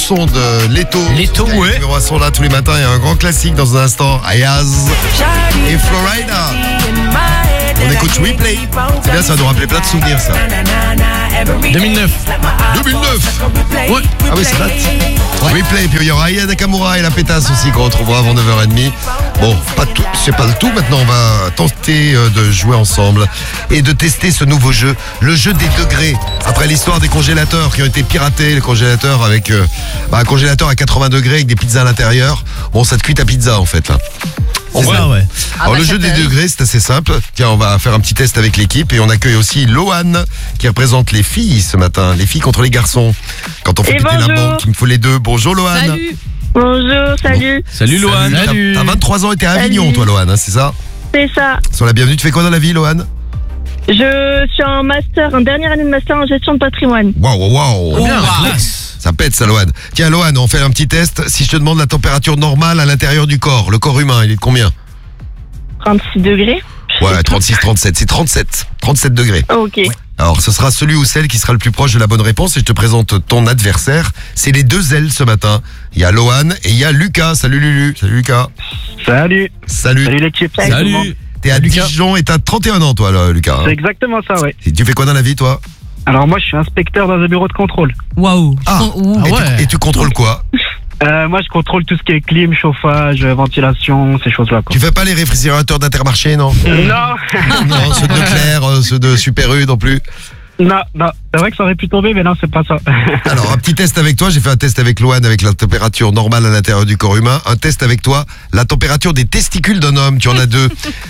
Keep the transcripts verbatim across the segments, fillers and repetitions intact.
son de Leto. Leto, ouais. Numéro un son là tous les matins et un grand classique dans un instant. Ayaz et Florida. On écoute Replay. C'est bien, ça nous rappeler plein de souvenirs, ça. deux mille neuf. deux mille neuf. Ouais. Ah oui, c'est date. Replay, puis il y aura Aya Nakamura et la pétasse aussi qu'on retrouvera avant neuf heures trente. Bon, pas tout, c'est pas le tout. Maintenant, on va tenter de jouer ensemble et de tester ce nouveau jeu, le jeu des degrés. Après l'histoire des congélateurs qui ont été piratés, les congélateurs avec euh, bah, un congélateur à quatre-vingts degrés avec des pizzas à l'intérieur. Bon, ça te cuit ta pizza en fait là. On va, ouais. Alors, le jeu des degrés, c'est assez simple. Tiens, on va faire un petit test avec l'équipe et on accueille aussi Loane qui représente les filles ce matin, les filles contre les garçons. Quand on fait Et péter la bonjour. banque, il me faut les deux. Bonjour Loane. Salut. Bonjour, salut. Salut Loane. T'as- Salut. T'as vingt-trois ans et t'es à Salut. Avignon, toi Loane, hein, c'est ça? C'est ça. Sur la bienvenue, tu fais quoi dans la vie Loane? Je suis en master, en dernière année de master en gestion de patrimoine. Waouh, waouh, waouh. Bien, wow. classe. Ça pète ça Loane. Tiens Loane, on fait un petit test. Si je te demande la température normale à l'intérieur du corps, le corps humain, il est de combien? trente-six degrés. Ouais, trente-six, trente-sept, c'est trente-sept. trente-sept degrés. Ok. Alors, ce sera celui ou celle qui sera le plus proche de la bonne réponse et je te présente ton adversaire. C'est les deux ailes ce matin. Il y a Loane et il y a Lucas. Salut Lulu. Salut Lucas. Salut, Salut. salut l'équipe. Salut. T'es à Lucas. Dijon et t'as trente et un ans toi, là, Lucas. hein. C'est exactement ça, ouais. Et tu fais quoi dans la vie, toi? Alors moi, je suis inspecteur dans un bureau de contrôle. Waouh. Ah. Ouh. Ah et, ouais. tu, et tu contrôles quoi? Euh, moi, je contrôle tout ce qui est clim, chauffage, ventilation, ces choses-là. Quoi. Tu fais pas les réfrigérateurs d'Intermarché, non? Non, Non, ceux de Leclerc, euh, ceux de Super U non plus. non, non. C'est vrai que ça aurait pu tomber, mais non, c'est pas ça. Alors, un petit test avec toi. J'ai fait un test avec Loane avec la température normale à l'intérieur du corps humain. Un test avec toi, la température des testicules d'un homme. Tu en as deux.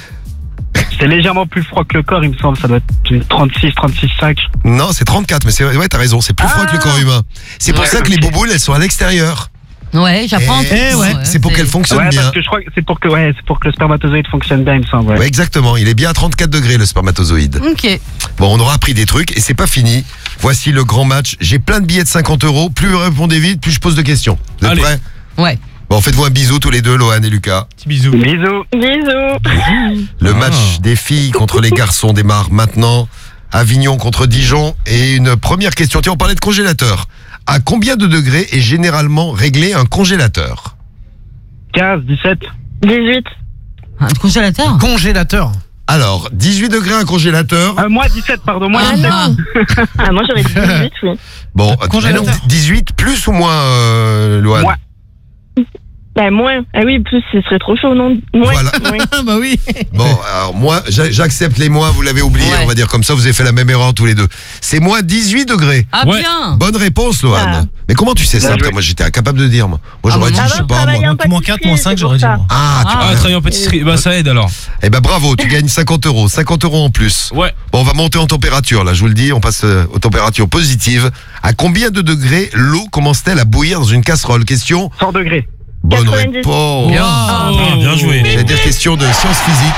C'est légèrement plus froid que le corps, il me semble. Ça doit être trente-six, trente-six virgule cinq. Non, c'est trente-quatre, mais c'est ouais, t'as raison, c'est plus froid que le corps humain. C'est pour Ouais, ça que ok. les bouboules, elles sont à l'extérieur. Ouais, j'apprends. Eh, tout. eh ouais, c'est pour qu'elles fonctionnent Ouais, bien. parce que je crois que c'est pour que, ouais, c'est pour que le spermatozoïde fonctionne bien, il me semble. Ouais. Ouais, exactement. Il est bien à trente-quatre degrés, le spermatozoïde. Ok. Bon, on aura appris des trucs et c'est pas fini. Voici le grand match. J'ai plein de billets de cinquante euros. Plus vous répondez vite, plus je pose de questions. Vous êtes Allez. prêts? Ouais. Bon, faites-vous un bisou tous les deux, Loane et Lucas. Petit bisou. Bisous. Bisous. Le Ah. match des filles contre les garçons démarre maintenant. Avignon contre Dijon. Et une première question. Tiens, on parlait de congélateur. À combien de degrés est généralement réglé un congélateur? quinze, dix-sept. dix-huit. Un congélateur. Congélateur. Alors, dix-huit degrés un congélateur. Euh, moi, dix-sept, pardon. Moi, Ah dix-sept. non. Ah, moi j'aurais dit dix-huit, oui. Bon, Congélateur. donc, dix-huit plus ou moins, euh, Loane? Moins. Ben, moins. Ah oui, plus, ce serait trop chaud, non? Moins. Voilà. Oui. Ah bah oui. Bon, alors moi, j'a- j'accepte les moins, vous l'avez oublié, Ouais. on va dire comme ça, vous avez fait la même erreur tous les deux. C'est moins dix-huit degrés. Ah Ouais. bien. Bonne réponse, Loane. Ah. Mais comment tu sais ça? Bien Après, joué. moi, j'étais incapable de dire, moi. Moi, Ah, j'aurais bah, dit, non. je sais pas, Travailler moi. en Moins quatre, moins cinq, pâtisserie, j'aurais dit, c'est pour moi. Ah, tu Ah. Ah, vois. travailler en pâtisserie. Bah, ça aide alors. Eh ben, bravo, tu gagnes cinquante euros. cinquante euros en plus. Ouais. Bon, on va monter en température, là, je vous le dis, on passe euh, aux températures positives. À combien de degrés l'eau commence-t-elle à bouillir dans une casserole? Question. cent degrés. Bonne quatre-vingt-dix. réponse. Bien. Ah, bien joué. J'allais dire question de sciences physiques.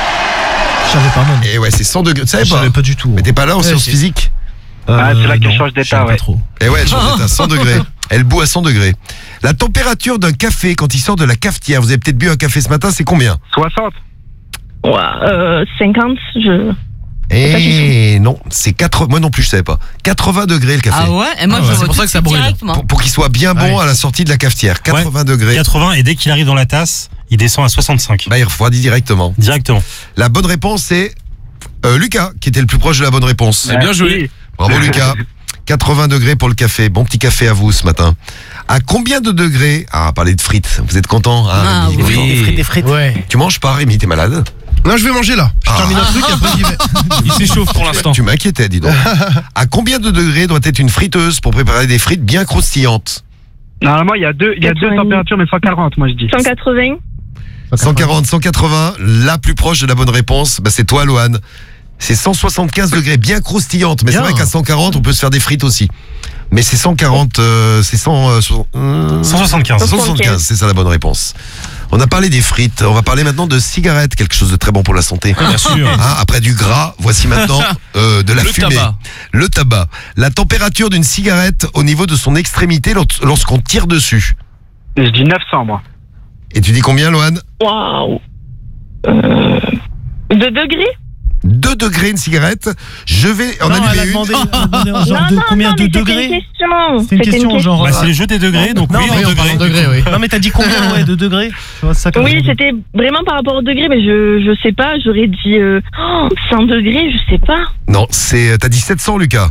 Je savais pas, moi. Et ouais, c'est cent degrés. Tu savais Je pas? savais pas du tout. Mais t'es pas là en Ouais, sciences c'est- physiques? Ah, c'est là qu'elle non, change je d'état, savais pas ouais. trop. Et ouais, elle change d'état, cent degrés. Elle bout à cent degrés. La température d'un café quand il sort de la cafetière, vous avez peut-être bu un café ce matin, c'est combien? soixante. Ouais, euh, cinquante, je... Eh non, c'est quatre. Moi non plus, je savais pas. quatre-vingts degrés le café. Ah ouais. Et moi Ah ouais, je c'est vois pour ça tout que ça de suite brûle. directement. Pour, pour qu'il soit bien bon Ouais. à la sortie de la cafetière. quatre-vingts degrés. quatre-vingts, et dès qu'il arrive dans la tasse, il descend à soixante-cinq. Bah, il refroidit directement. Directement. La bonne réponse, c'est euh, Lucas, qui était le plus proche de la bonne réponse. C'est bien joué. Bravo Lucas. quatre-vingts degrés pour le café. Bon petit café à vous ce matin. À combien de degrés? Ah, parler de frites. Vous êtes content hein, Ah, Rémi? oui. Des frites, des frites. Ouais. Tu manges pas, Rémi? T'es malade? Non, je vais manger là. Je termine un truc et après j'y vais. Il s'échauffe pour l'instant. Tu m'inquiétais, dis donc. À combien de degrés doit être une friteuse pour préparer des frites bien croustillantes? Normalement, il y a deux, il y a deux quatre-vingt-dix. températures, mais cent quarante, moi, je dis. cent quatre-vingts. cent quarante, cent quatre-vingts, la plus proche de la bonne réponse, bah c'est toi, Loane. C'est cent soixante-quinze degrés, bien croustillantes. Mais c'est Bien. vrai qu'à cent quarante, on peut se faire des frites aussi. Mais c'est cent quarante, euh, c'est cent, euh, so- euh, cent soixante-quinze. cent soixante-quinze, c'est ça la bonne réponse. On a parlé des frites, on va parler maintenant de cigarettes, quelque chose de très bon pour la santé. Bien sûr. Hein, après du gras, voici maintenant euh, de la Le fumée. tabac. Le tabac. La température d'une cigarette au niveau de son extrémité lors- lorsqu'on tire dessus. Je dis neuf cents, moi. Et tu dis combien, Loane? Waouh. Euh... deux degrés? deux degrés une cigarette. Je vais en Non, elle allumer a une. demandé, elle a demandé un genre Non, de non, combien non, de mais c'était degrés une question. C'est une C'était question, genre. question. Bah, c'est le jeu des degrés, donc Non, oui, mais un on parle degré. en degrés, oui. Non, mais t'as dit combien, ouais, de degrés Tu vois, c'est ça que Oui, c'était vraiment par rapport au degré, mais je, je sais pas, j'aurais dit euh, oh, cent degrés, je sais pas. Non, c'est. T'as dit sept cents, Lucas.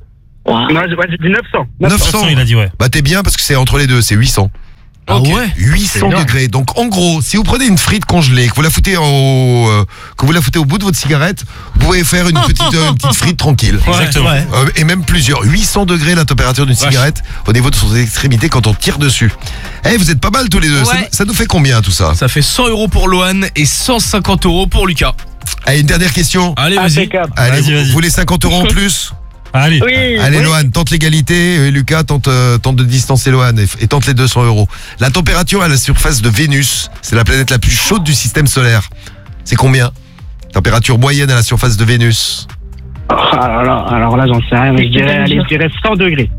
Wow. Non, j'ai ouais, j'ai dit neuf cents. neuf neuf cents. cents, il a dit, ouais. Bah t'es bien parce que c'est entre les deux, c'est huit cents. Ah Ok. ouais huit C'est cents énorme. degrés. Donc en gros, si vous prenez une frite congelée, que vous la foutez au, euh, que vous la foutez au bout de votre cigarette, vous pouvez faire une petite, euh, une petite frite tranquille. Exactement. Ouais. Euh, et même plusieurs. huit cents degrés la température d'une Vache. cigarette au niveau de son extrémité quand on tire dessus. Eh, vous êtes pas mal tous les deux. Ça, Ouais. ça nous fait combien tout ça? Ça fait cent euros pour Lohan et cent cinquante euros pour Lucas. Allez, une dernière question. Allez, vas-y. Impeccable. Allez, Vas-y, vous, vas-y. vous voulez cinquante euros en plus? Allez. Oui. Allez, oui. Lohan, tente l'égalité et Lucas tente, euh, tente de distancer Lohan et, et tente les deux cents euros. La température à la surface de Vénus, c'est la planète la plus chaude du système solaire. C'est combien? Température moyenne à la surface de Vénus. Oh, alors là, alors là j'en sais rien, mais je dirais, allez, je dirais cent degrés.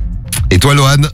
Et toi, Lohan?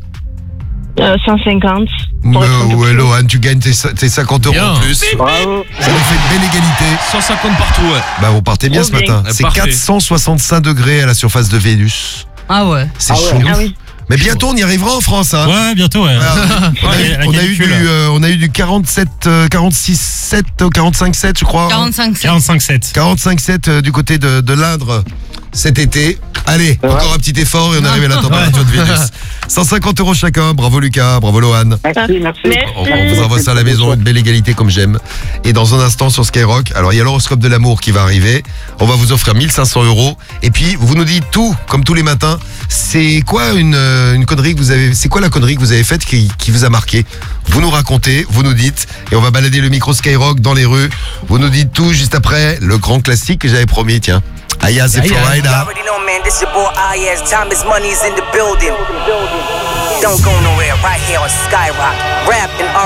Euh, cent cinquante. Pour Euh, être un peu ouais, plus haut. Lohan, tu gagnes tes, tes cinquante euros Bien. en plus. Bravo. Ça nous fait une belle égalité. cent cinquante partout, ouais. Bah, vous partez bien Trop ce matin. bien. C'est Parfait. quatre cent soixante-cinq degrés à la surface de Vénus. Ah ouais. C'est Ah ouais. chaud. Ah oui. Mais bientôt, on y arrivera en France. Hein. Ouais, bientôt, ouais. Ah, on, a, Ouais, la on a eu du, canicule. euh, on a eu du quarante-sept, euh, quarante-six sept, euh, quarante-cinq sept, je crois. quarante-cinq sept. quarante-cinq sept. quarante-cinq sept euh, du côté de, de l'Indre cet été. Allez, Ouais. encore un petit effort et on arrive à la température de Vénus. cent cinquante euros chacun. Bravo Lucas, bravo Lohan. Merci, merci. Merci. On, on vous envoie ça à la maison, une belle égalité comme j'aime. Et dans un instant sur Skyrock, alors il y a l'horoscope de l'amour qui va arriver. On va vous offrir mille cinq cents euros. Et puis vous nous dites tout, comme tous les matins. C'est quoi une, euh, une connerie que vous avez, c'est quoi la connerie que vous avez faite qui, qui vous a marqué? Vous nous racontez, vous nous dites, et on va balader le micro Skyrock dans les rues. Vous nous dites tout juste après le grand classique que j'avais promis, tiens. Ayaz et Ayaz. Florida. You already know, man, this your boy Ayaz. Time is money is in the building. Don't go nowhere, right here on Skyrock. Rap and R